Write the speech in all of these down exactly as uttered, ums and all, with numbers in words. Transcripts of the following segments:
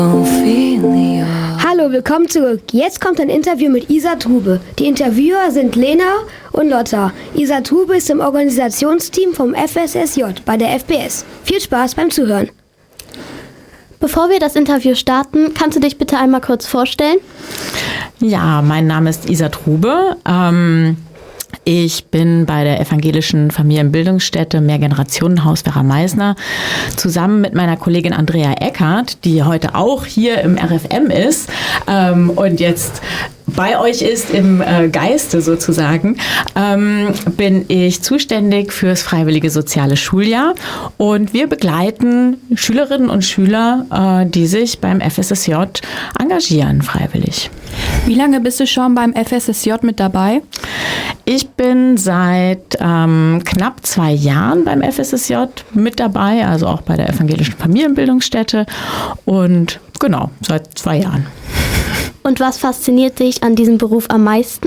Hallo, willkommen zurück. Jetzt kommt ein Interview mit Isa Trube. Die Interviewer sind Lena und Lotta. Isa Trube ist im Organisationsteam vom F S S J bei der F B S. Viel Spaß beim Zuhören. Bevor wir das Interview starten, kannst du dich bitte einmal kurz vorstellen? Ja, mein Name ist Isa Trube. Ähm, ich bin bei der evangelischen Familienbildungsstätte Mehrgenerationenhaus Werra-Meißner zusammen mit meiner Kollegin Andrea Eckert, die heute auch hier im R F M ist ähm, und jetzt bei euch ist im äh, Geiste sozusagen, ähm, bin ich zuständig fürs freiwillige soziale Schuljahr und wir begleiten Schülerinnen und Schüler, äh, die sich beim F S S J engagieren freiwillig. Wie lange bist du schon beim F S S J mit dabei? Ich bin seit ähm, knapp zwei Jahren beim F S S J mit dabei, also auch bei der evangelischen Familienbildungsstätte und genau, seit zwei Jahren. Und was fasziniert dich an diesem Beruf am meisten?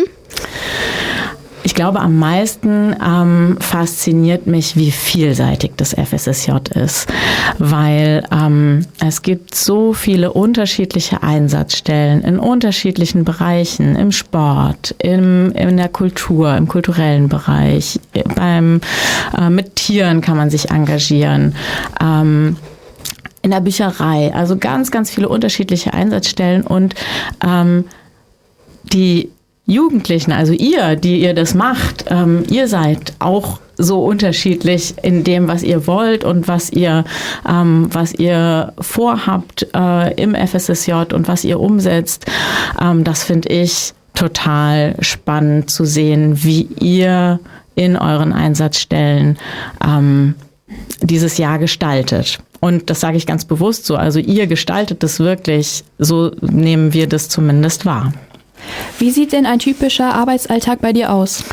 Ich glaube, am meisten ähm, fasziniert mich, wie vielseitig das F S S J ist, weil ähm, es gibt so viele unterschiedliche Einsatzstellen in unterschiedlichen Bereichen, im Sport, im, in der Kultur, im kulturellen Bereich, beim, äh, mit Tieren kann man sich engagieren, ähm, in der Bücherei, also ganz, ganz viele unterschiedliche Einsatzstellen und ähm, die Jugendlichen, also ihr, die ihr das macht, ähm, ihr seid auch so unterschiedlich in dem, was ihr wollt und was ihr, ähm, was ihr vorhabt äh, im F S S J und was ihr umsetzt. Ähm, das finde ich total spannend zu sehen, wie ihr in euren Einsatzstellen ähm, dieses Jahr gestaltet. Und das sage ich ganz bewusst so. Also ihr gestaltet das wirklich, so nehmen wir das zumindest wahr. Wie sieht denn ein typischer Arbeitsalltag bei dir aus?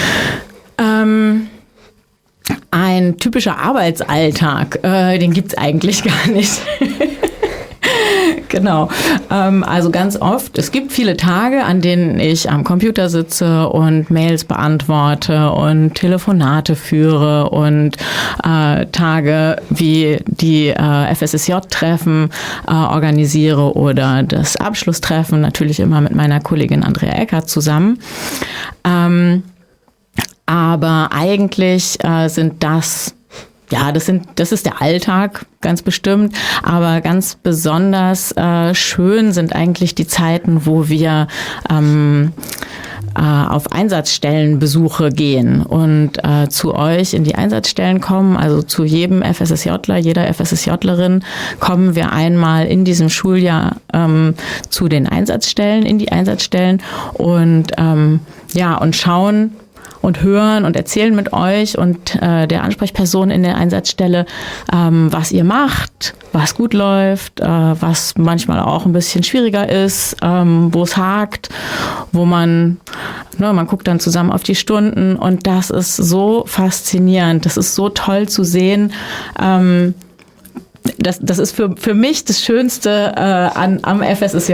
Ähm, ein typischer Arbeitsalltag, äh, den gibt's eigentlich gar nicht. Genau. Ähm, also ganz oft, es gibt viele Tage, an denen ich am Computer sitze und Mails beantworte und Telefonate führe und äh, Tage wie die äh, F S S J-Treffen äh, organisiere oder das Abschlusstreffen, natürlich immer mit meiner Kollegin Andrea Eckert zusammen. Ähm, aber eigentlich äh, sind das Ja, das sind, das ist der Alltag, ganz bestimmt. Aber ganz besonders äh, schön sind eigentlich die Zeiten, wo wir ähm, äh, auf Einsatzstellenbesuche gehen und äh, zu euch in die Einsatzstellen kommen. Also zu jedem F S S Jler, jeder F S S Jlerin kommen wir einmal in diesem Schuljahr ähm, zu den Einsatzstellen, in die Einsatzstellen und ähm, ja und schauen und hören und erzählen mit euch und äh, der Ansprechperson in der Einsatzstelle, ähm, was ihr macht, was gut läuft, äh, was manchmal auch ein bisschen schwieriger ist, ähm, wo es hakt, wo man, ne, man guckt dann zusammen auf die Stunden und das ist so faszinierend, das ist so toll zu sehen. Ähm, das, das ist für, für mich das Schönste äh, an, am F S S J.